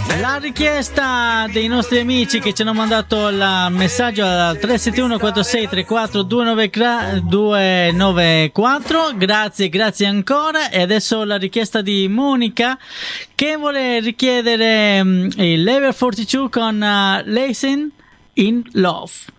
La richiesta dei nostri amici che ci hanno mandato il messaggio al 371 4634 294. Grazie ancora. E adesso la richiesta di Monica che vuole richiedere il Level 42 con Lacing in Love.